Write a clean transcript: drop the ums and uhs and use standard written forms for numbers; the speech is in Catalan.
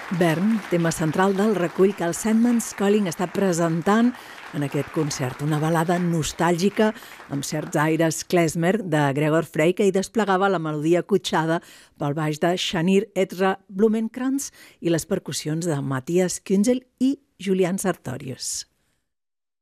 Bern, tema central del recull que el Sandman's Calling està presentant en aquest concert. Una balada nostàlgica amb certs aires klezmer de Gregor Frey, que hi desplegava la melodia cotxada pel baix de Shanir Ezra Blumenkrantz i les percussions de Matthias Küngel i Julian Sartorius.